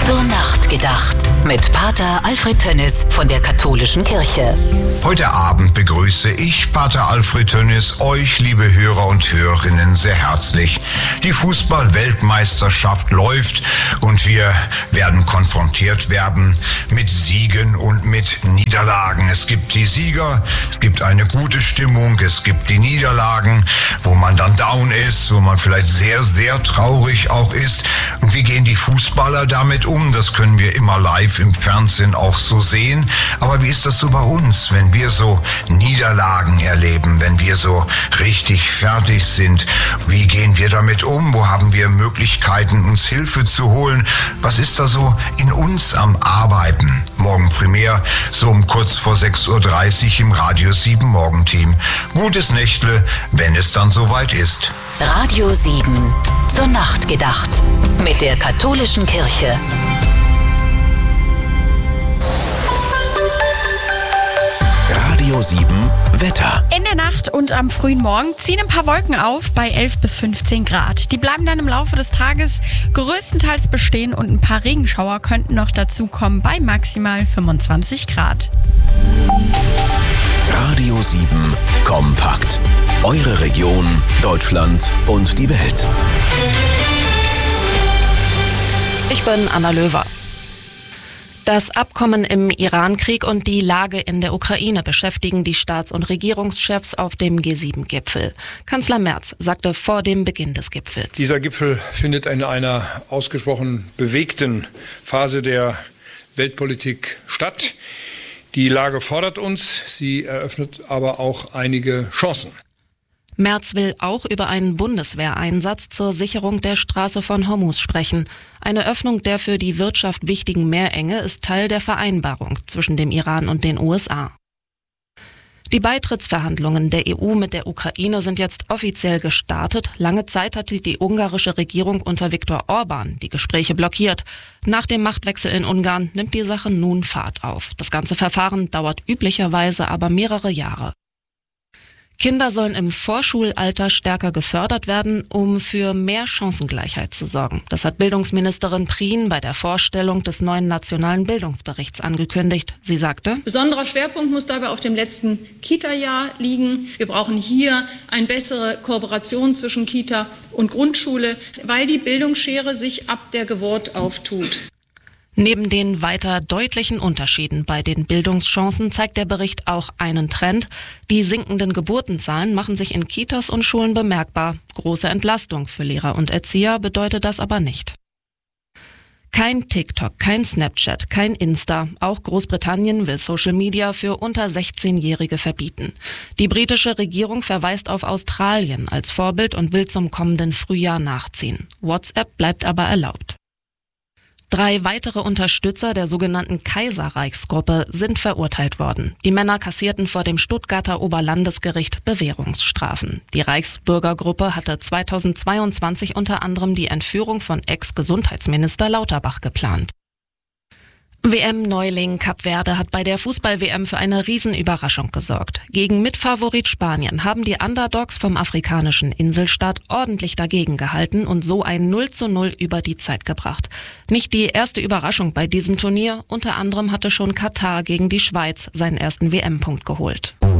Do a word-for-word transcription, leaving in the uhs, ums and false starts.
Zur Nacht gedacht. Mit Pater Alfred Tönnis von der Katholischen Kirche. Heute Abend begrüße ich, Pater Alfred Tönnis, euch, liebe Hörer und Hörerinnen, sehr herzlich. Die Fußball-Weltmeisterschaft läuft und wir werden konfrontiert werden mit Siegen und mit Niederlagen. Es gibt die Sieger, es gibt eine gute Stimmung, es gibt die Niederlagen, wo man dann down ist, wo man vielleicht sehr, sehr traurig auch ist. Und wie gehen die Fußballer damit um? Das können wir immer live im Fernsehen auch so sehen. Aber wie ist das so bei uns, wenn wir so Niederlagen erleben, wenn wir so richtig fertig sind? Wie gehen wir damit um? Wo haben wir Möglichkeiten, uns Hilfe zu holen? Was ist da so in uns am Arbeiten? Morgen früh mehr, so um kurz vor sechs Uhr dreißig im Radio sieben Morgenteam. Gutes Nächtle, wenn es dann soweit ist. Radio sieben. Zur Nacht gedacht. Mit der Katholischen Kirche. Radio sieben Wetter. In der Nacht und am frühen Morgen ziehen ein paar Wolken auf bei elf bis fünfzehn Grad. Die bleiben dann im Laufe des Tages größtenteils bestehen und ein paar Regenschauer könnten noch dazukommen bei maximal fünfundzwanzig Grad. Radio sieben Kompakt. Eure Region, Deutschland und die Welt. Ich bin Anna Löwer. Das Abkommen im Iran-Krieg und die Lage in der Ukraine beschäftigen die Staats- und Regierungschefs auf dem G sieben Gipfel. Kanzler Merz sagte vor dem Beginn des Gipfels: Dieser Gipfel findet in einer ausgesprochen bewegten Phase der Weltpolitik statt. Die Lage fordert uns, sie eröffnet aber auch einige Chancen. Merz will auch über einen Bundeswehreinsatz zur Sicherung der Straße von Hormuz sprechen. Eine Öffnung der für die Wirtschaft wichtigen Meerenge ist Teil der Vereinbarung zwischen dem Iran und den U S A. Die Beitrittsverhandlungen der E U mit der Ukraine sind jetzt offiziell gestartet. Lange Zeit hatte die ungarische Regierung unter Viktor Orban die Gespräche blockiert. Nach dem Machtwechsel in Ungarn nimmt die Sache nun Fahrt auf. Das ganze Verfahren dauert üblicherweise aber mehrere Jahre. Kinder sollen im Vorschulalter stärker gefördert werden, um für mehr Chancengleichheit zu sorgen. Das hat Bildungsministerin Prien bei der Vorstellung des neuen nationalen Bildungsberichts angekündigt. Sie sagte: Besonderer Schwerpunkt muss dabei auf dem letzten Kita-Jahr liegen. Wir brauchen hier eine bessere Kooperation zwischen Kita und Grundschule, weil die Bildungsschere sich ab der Geburt auftut. Neben den weiter deutlichen Unterschieden bei den Bildungschancen zeigt der Bericht auch einen Trend. Die sinkenden Geburtenzahlen machen sich in Kitas und Schulen bemerkbar. Große Entlastung für Lehrer und Erzieher bedeutet das aber nicht. Kein TikTok, kein Snapchat, kein Insta. Auch Großbritannien will Social Media für unter sechzehnjährige verbieten. Die britische Regierung verweist auf Australien als Vorbild und will zum kommenden Frühjahr nachziehen. WhatsApp bleibt aber erlaubt. Drei weitere Unterstützer der sogenannten Kaiserreichsgruppe sind verurteilt worden. Die Männer kassierten vor dem Stuttgarter Oberlandesgericht Bewährungsstrafen. Die Reichsbürgergruppe hatte zweitausendzweiundzwanzig unter anderem die Entführung von Ex-Gesundheitsminister Lauterbach geplant. W M-Neuling Kap Verde hat bei der Fußball-W M für eine Riesenüberraschung gesorgt. Gegen Mitfavorit Spanien haben die Underdogs vom afrikanischen Inselstaat ordentlich dagegen gehalten und so ein null zu null über die Zeit gebracht. Nicht die erste Überraschung bei diesem Turnier, unter anderem hatte schon Katar gegen die Schweiz seinen ersten W M-Punkt geholt.